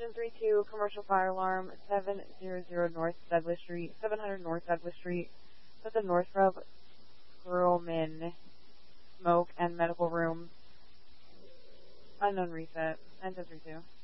732, commercial fire alarm, 700 North Douglas Street, 700 North Douglas Street, with the Northrop Grumman smoke and medical room. Unknown reset, 9732.